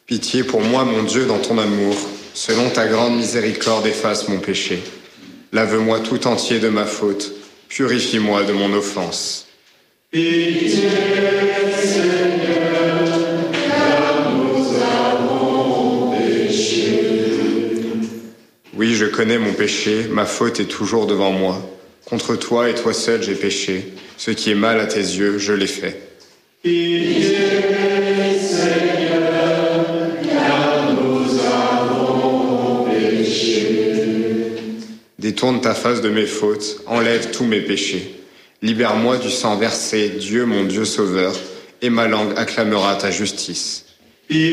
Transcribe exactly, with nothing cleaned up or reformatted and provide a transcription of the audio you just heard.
Pitié pour moi, mon Dieu, dans ton amour. Selon ta grande miséricorde, efface mon péché. Lave-moi tout entier de ma faute. Purifie-moi de mon offense. Pitié, Seigneur, car nous avons péché. Oui, je connais mon péché, ma faute est toujours devant moi. Contre toi et toi seul j'ai péché. Ce qui est mal à tes yeux, je l'ai fait. Pitié, Seigneur, car nous avons péché. Détourne ta face de mes fautes, enlève tous mes péchés. Libère-moi du sang versé, Dieu mon Dieu sauveur, et ma langue acclamera ta justice.